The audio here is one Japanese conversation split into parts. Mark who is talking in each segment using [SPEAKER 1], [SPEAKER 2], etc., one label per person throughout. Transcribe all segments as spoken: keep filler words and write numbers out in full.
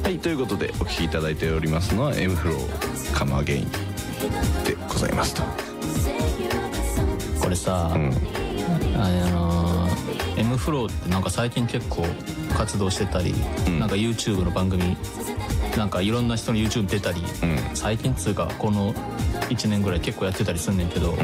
[SPEAKER 1] はい、ということでお聴きいただいておりますのは エム フローカムアゲインでございますと。
[SPEAKER 2] これさ、うん、あのー、エム フローってなんか最近結構活動してたり、うん、なんか YouTube の番組なんかいろんな人の YouTube 出たり、うん、最近つうかこのいちねんぐらい結構やってたりすんねんけど、うん、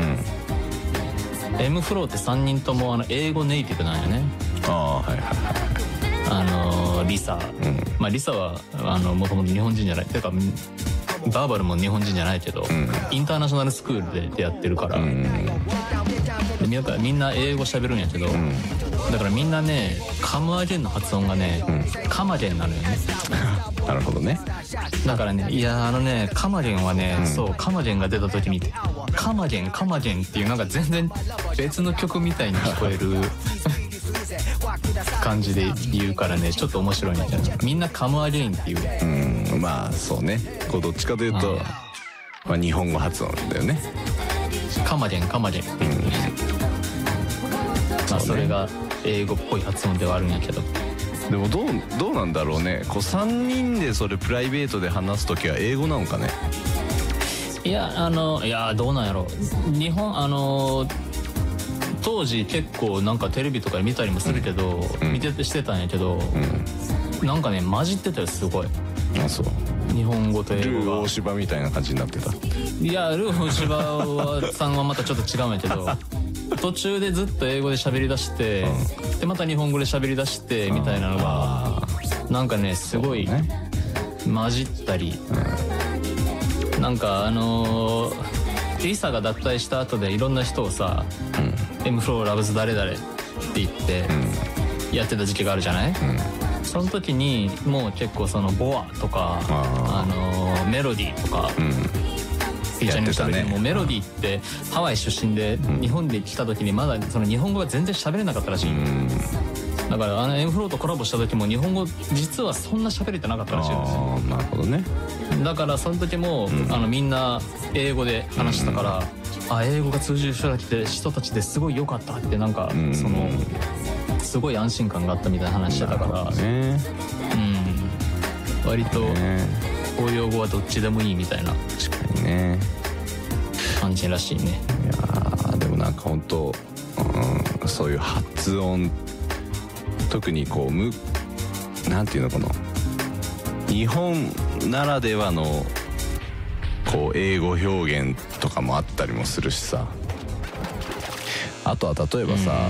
[SPEAKER 2] エム フローってさんにんともあの英語ネイティブなんよね。
[SPEAKER 1] ああ、はいはいはい。
[SPEAKER 2] あのー、リサ、うん、まあリサはあのもともと日本人じゃないっていうかバーバルも日本人じゃないけど、うん、インターナショナルスクールで出会ってるから、うん、でみんな、みんな英語喋るんやけど、うん、だからみんなねカムアゲンの発音がね、うん、カマゲンなのよね
[SPEAKER 1] なるほどね。
[SPEAKER 2] だからね、いやあのねカマゲンはね、うん、そうカマゲンが出た時にカマゲンカマゲンっていうなんか全然別の曲みたいに聞こえる感じで言うからね、ちょっと面白いんだけど、みんなカムアゲインっていう。
[SPEAKER 1] うん、まあそうね、こうどっちかというと、まあ、日本語発音だよね。
[SPEAKER 2] カマゲンカマゲンっていう、うん、まあそれが英語っぽい発音ではあるんやけど、
[SPEAKER 1] でもどうどうなんだろうね。こうさんにんでそれプライベートで話すときは英語なのかね。
[SPEAKER 2] いやあのいやどうなんやろ。日本あの当時結構なんかテレビとかで見たりもするけど、うん、見ててしてたんやけど、うん、なんかね混じってたよすごい。
[SPEAKER 1] あ、そう。
[SPEAKER 2] 日本語と英語が
[SPEAKER 1] ルー大柴みたいな感じになってた。
[SPEAKER 2] いやルー大柴さんはまたちょっと違うんやけど途中でずっと英語で喋り出して、うん、でまた日本語で喋り出してみたいなのがなんかねすごい混じったり、うん、なんかあのーリサが脱退した後でいろんな人をさ、うん、エム フローラブズ誰々って言ってやってた時期があるじゃない、うん、その時にもう結構そのボアとかあ、あのー、メロディーとか、うん、フィーチャリングした時にもうメロディーってハワイ出身で日本で来た時にまだその日本語が全然喋れなかったらしい、うん、だからあの エム フローとコラボした時も日本語実はそんな喋れてなかったらしいんですよ。
[SPEAKER 1] なるほどね。
[SPEAKER 2] だからその時も、うん、あのみんな英語で話したから、うん、あ英語が通じる人たちで人たちですごい良かったってなんか、うん、そのすごい安心感があったみたいな話してたから、ね、うん、割と公用語はどっちでもいいみたいな
[SPEAKER 1] 確かにね
[SPEAKER 2] 感じらしいね。
[SPEAKER 1] いやでもなんか本当、うん、そういう発音特にこうむなんていうのかな日本ならではのこう英語表現とかもあったりもするしさ、あとは例えばさ、